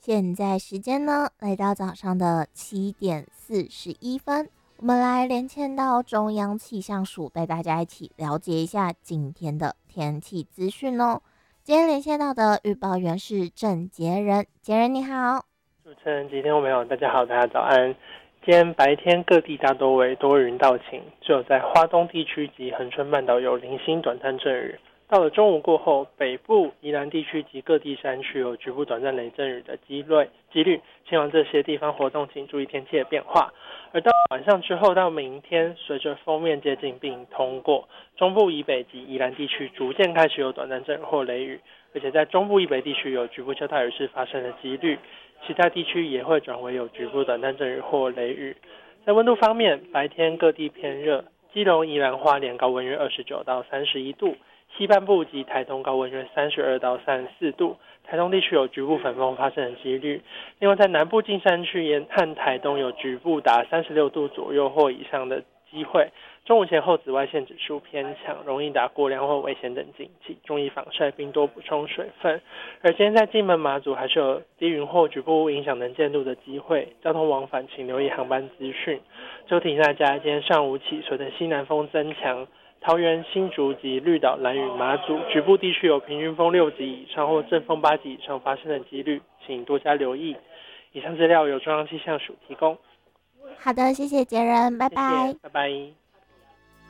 现在时间呢，来到早上的7:41，我们来连线到中央气象署，带大家一起了解一下今天的天气资讯哦。今天连线到的预报员是郑杰仁，杰仁你好。 主持人及听众朋友，大家好，大家早安。今天白天各地大多为多云到晴，只有在花东地区及恒春半岛有零星短暂阵雨。到了中午过后，北部、宜兰地区及各地山区有局部短暂雷阵雨的几率，前往这些地方活动请注意天气的变化。而到晚上之后到明天，随着锋面接近并通过，中部以北及宜兰地区逐渐开始有短暂阵雨或雷雨，而且在中部以北地区有局部较大雨势发生的几率。其他地区也会转为有局部短暂阵雨或雷雨。在温度方面，白天各地偏热，基隆、宜兰花莲高温约29到31度，西半部及台东高温约32到34度，台东地区有局部粉风发生的几率。另外在南部近山区沿和台东有局部达36度左右或以上的机会。中午前后紫外线指数偏强，容易达过量或危险等警戒，注意防晒并多补充水分。而今天在金门、马祖还是有低云或局部影响能见度的机会，交通往返请留意航班资讯。就提醒大家，今天上午起随着西南风增强，桃园、新竹及绿岛、兰屿、马祖局部地区有平均风6级以上或阵风8级以上发生的几率，请多加留意。以上资料由中央气象署提供。 好的，谢谢杰仁，拜拜。 谢谢，拜拜。